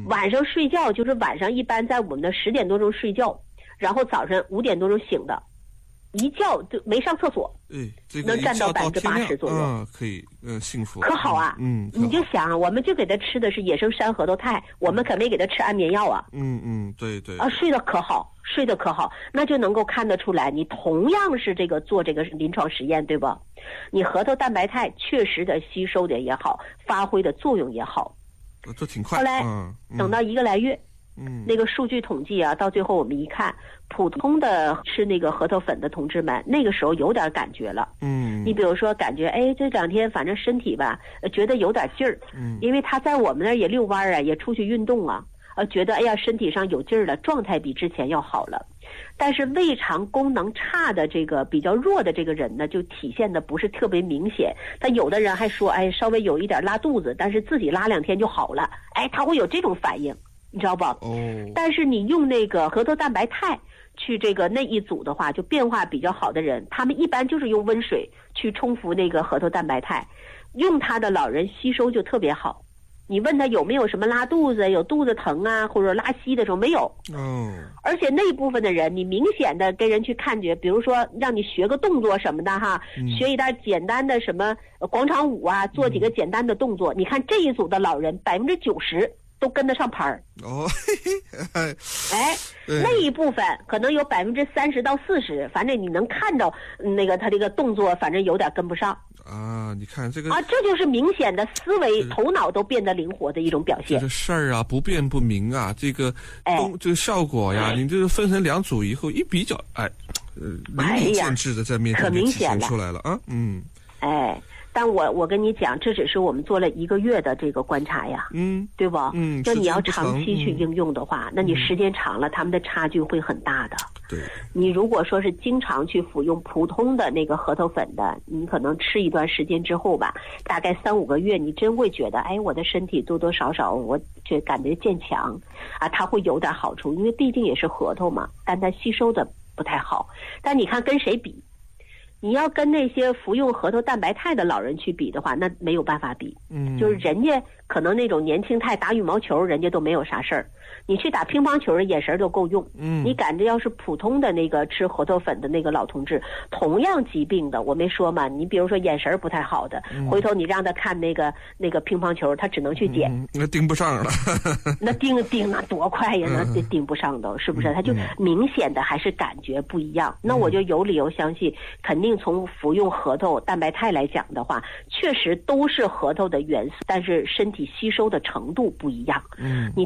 晚上睡觉就是晚上一般在我们的10点多钟睡觉，然后早上5点多钟醒的，一觉就没上厕所， 这个能占到80%左右， 可以幸福， 可好啊。你就想，我们就给他吃的是野生山核桃肽，我们可没给他吃安眠药啊。 对睡得可好，那就能够看得出来，你同样是这个做这个临床实验，对吧？你核桃蛋白肽确实的吸收的也好，发挥的作用也好， 这挺快。 后来等到1个来月，那个数据统计啊，到最后我们一看，普通的吃那个核桃粉的同志们，那个时候有点感觉了。你比如说感觉这2天反正身体吧，觉得有点劲儿。因为他在我们那儿也遛弯啊，也出去运动啊，觉得身体上有劲儿了，状态比之前要好了。但是胃肠功能差的这个比较弱的这个人呢，就体现的不是特别明显。他有的人还说稍微有一点拉肚子，但是自己拉2天就好了，他会有这种反应，你知道吧？但是你用那个核桃蛋白肽去这个那一组的话，就变化比较好的人，他们一般就是用温水去冲服那个核桃蛋白肽，用它的老人吸收就特别好。你问他有没有什么拉肚子、有肚子疼啊，或者拉稀的时候，没有。而且那一部分的人，你明显的跟人去看觉，比如说让你学个动作什么的哈，学一点简单的什么广场舞啊，做几个简单的动作，你看这一组的老人90%都跟得上牌儿。那一部分可能有30%到40%，反正你能看到那个他这个动作，反正有点跟不上啊。你看这个这就是明显的思维头脑都变得灵活的一种表现。 这事儿啊，不辩不明啊，这个这个效果呀，你这个分成2组以后一比较，淋漓尽致的在面前就体现出来了啊。 但我跟你讲，这只是我们做了1个月的这个观察呀，对吧？那你要长期去应用的话，那你时间长了，他们的差距会很大的。 对， 你如果说是经常去服用普通的那个核桃粉的，你可能吃一段时间之后吧，大概3-5个月，你真会觉得，我的身体多多少少我就感觉渐强啊，它会有点好处，因为毕竟也是核桃嘛，但它吸收的不太好。但你看跟谁比？你要跟那些服用核桃蛋白肽的老人去比的话，那没有办法比。就是人家可能那种年轻态打羽毛球，人家都没有啥事儿。你去打乒乓球的眼神都够用。你赶着要是普通的那个吃核桃粉的那个老同志，同样疾病的，我没说嘛，你比如说眼神不太好的，回头你让他看那个乒乓球，他只能去捡。 那盯不上了。 那盯那多快呀，那盯不上都，是不是？他就明显的还是感觉不一样。那我就有理由相信，肯定从服用核桃蛋白肽来讲的话，确实都是核桃的元素，但是身体吸收的程度不一样。你